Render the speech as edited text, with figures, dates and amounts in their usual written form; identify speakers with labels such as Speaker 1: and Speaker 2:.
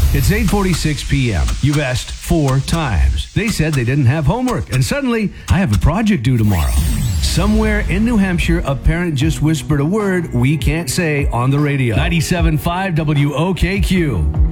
Speaker 1: It's 8:46 p.m. You've asked 4 times. They said they didn't have homework, and suddenly, I have a project due tomorrow. Somewhere in New Hampshire, a parent just whispered a word we can't say on the radio. 97.5 WOKQ.